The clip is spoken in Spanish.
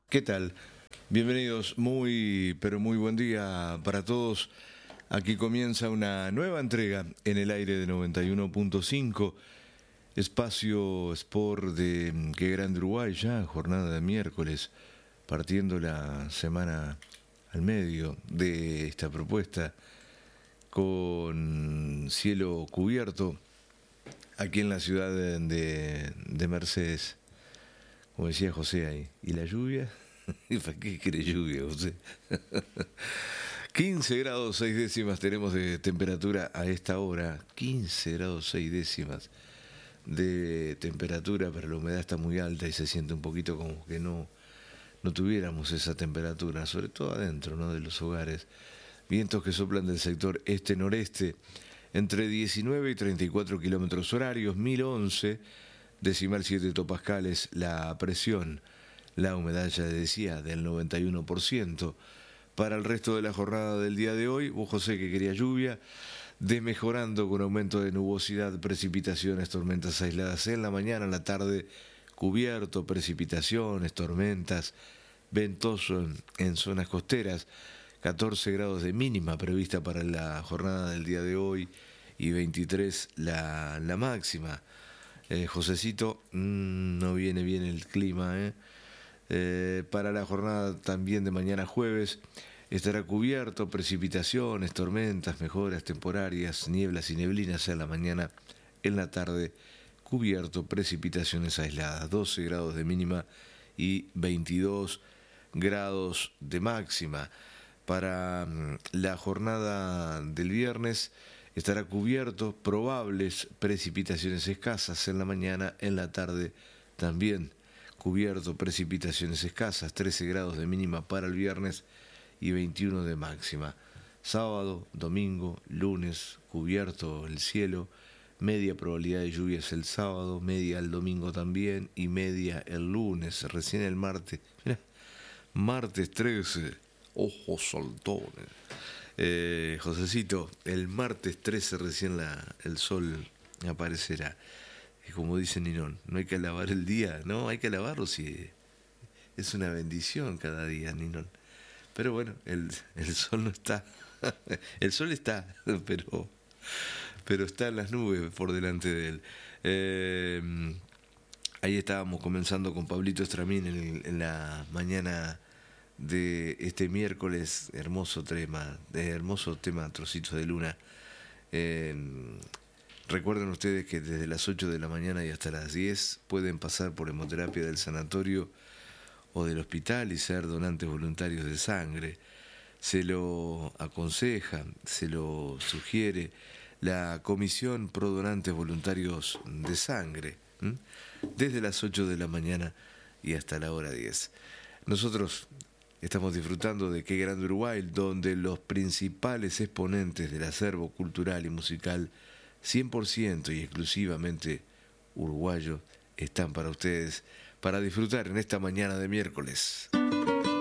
¿Qué tal? Bienvenidos, pero muy buen día para todos. Aquí comienza una nueva entrega en el aire de 91.5, Espacio Sport de Qué Grande Uruguay, ya jornada de miércoles, partiendo la semana al medio de esta propuesta, con cielo cubierto aquí en la ciudad de Mercedes. Como decía José ahí, ¿y la lluvia? ¿Y para qué quiere lluvia, José? 15 grados 6 décimas tenemos de temperatura a esta hora. 15 grados 6 décimas de temperatura, pero la humedad está muy alta y se siente un poquito como que no tuviéramos esa temperatura, sobre todo adentro, ¿no?, de los hogares. Vientos que soplan del sector este-noreste entre 19 y 34 kilómetros horarios, 1011 decimal 7 hectopascales la presión. La humedad, ya decía, del 91%. Para el resto de la jornada del día de hoy, vos, José, que quería lluvia, desmejorando con aumento de nubosidad, precipitaciones, tormentas aisladas en la mañana, en la tarde, cubierto, precipitaciones, tormentas, ventoso en zonas costeras, 14 grados de mínima prevista para la jornada del día de hoy y 23 la máxima. Josecito, no viene bien el clima, para la jornada también de mañana jueves estará cubierto, precipitaciones, tormentas, mejoras temporarias, nieblas y neblinas en la mañana, en la tarde cubierto, precipitaciones aisladas, 12 grados de mínima y 22 grados de máxima. Para la jornada del viernes estará cubierto, probables precipitaciones escasas en la mañana, en la tarde también cubierto, precipitaciones escasas, 13 grados de mínima para el viernes y 21 de máxima. Sábado, domingo, lunes, cubierto el cielo, media probabilidad de lluvias el sábado, media el domingo también y media el lunes. Recién el martes, mirá, martes 13, ojos saltones. Josecito, el martes 13 recién el sol aparecerá. Y como dice Ninón, no hay que alabar el día, no, hay que alabarlo si es una bendición cada día, Ninón. Pero bueno, el sol no está, el sol está, pero está en las nubes por delante de él. Ahí estábamos comenzando con Pablito Estramín en la mañana de este miércoles, hermoso tema, Trocitos de Luna. Recuerden ustedes que desde las 8 de la mañana y hasta las 10 pueden pasar por hemoterapia del sanatorio o del hospital y ser donantes voluntarios de sangre. Se lo aconseja, se lo sugiere la Comisión Pro Donantes Voluntarios de Sangre, desde las 8 de la mañana y hasta la hora 10. Nosotros estamos disfrutando de Qué Grande Uruguay, donde los principales exponentes del acervo cultural y musical 100% y exclusivamente uruguayo están para ustedes, para disfrutar en esta mañana de miércoles.